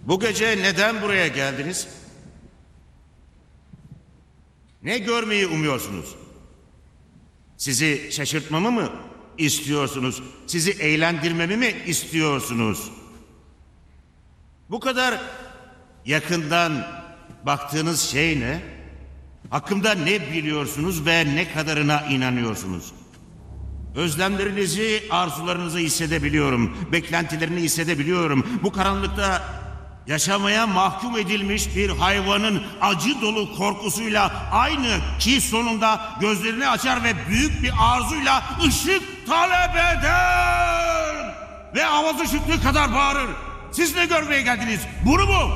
Bu gece neden buraya geldiniz? Ne görmeyi umuyorsunuz? Sizi şaşırtmamı mı istiyorsunuz? Sizi eğlendirmemi mi istiyorsunuz? Bu kadar yakından baktığınız şey ne? Hakkımda ne biliyorsunuz ve ne kadarına inanıyorsunuz? Özlemlerinizi, arzularınızı hissedebiliyorum. Beklentilerini hissedebiliyorum. Bu karanlıkta yaşamaya mahkum edilmiş bir hayvanın acı dolu korkusuyla aynı ki sonunda gözlerini açar ve büyük bir arzuyla ışık talep eder. Ve avazı çıktığı kadar bağırır. Siz ne görmeye geldiniz? Bunu mu?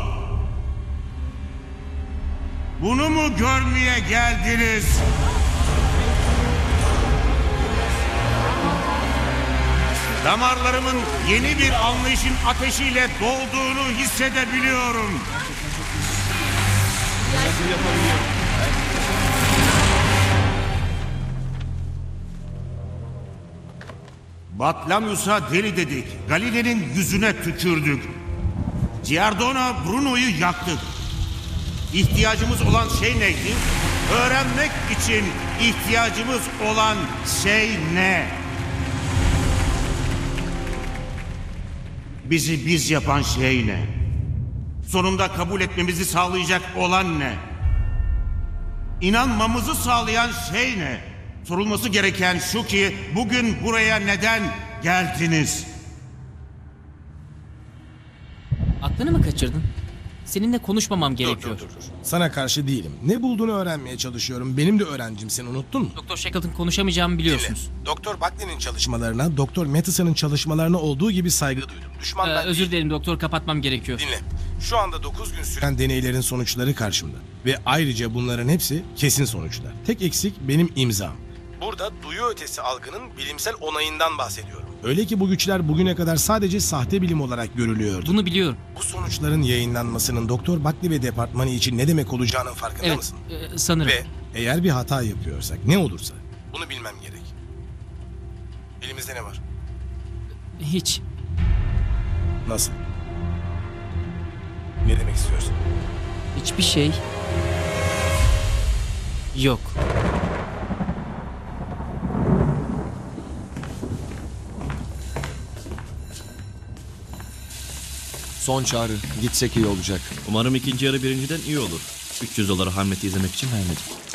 Bunu mu görmeye geldiniz? Damarlarımın yeni bir anlayışın ateşiyle dolduğunu hissedebiliyorum. Batlamyus'a deli dedik. Galile'nin yüzüne tükürdük. Giardino Bruno'yu yaktık. İhtiyacımız olan şey neydi? Öğrenmek için ihtiyacımız olan şey ne? Bizi biz yapan şey ne? Sonunda kabul etmemizi sağlayacak olan ne? İnanmamızı sağlayan şey ne? Sorulması gereken şu ki bugün buraya neden geldiniz? Aklını mı kaçırdın? Seninle konuşmamam gerekiyor. Dur. Sana karşı değilim. Ne bulduğunu öğrenmeye çalışıyorum. Benim de öğrencimsin, unuttun mu? Doktor Shackleton konuşamayacağımı biliyorsunuz. Doktor Buckley'nin çalışmalarına, Doktor Mattison'ın çalışmalarına olduğu gibi saygı duydum. Düşman ben Özür değil. dilerim doktor, kapatmam gerekiyor. Dinle. Şu anda 9 gün süren deneylerin sonuçları karşımda. Ve ayrıca bunların hepsi kesin sonuçlar. Tek eksik benim imzam. Burada duyu ötesi algının bilimsel onayından bahsediyorum. Öyle ki bu güçler bugüne kadar sadece sahte bilim olarak görülüyordu. Bunu biliyorum. Bu sonuçların yayınlanmasının Doktor Buckley ve departmanı için ne demek olacağının farkında Evet, mısın? sanırım. Ve eğer bir hata yapıyorsak ne olursa bunu bilmem gerek. Elimizde ne var? Hiç. Nasıl? Ne demek istiyorsun? Hiçbir şey yok. Son çağrı. Gitsek iyi olacak. Umarım ikinci yarı birinciden iyi olur. 300 doları Hamlet'i izlemek için vermedim.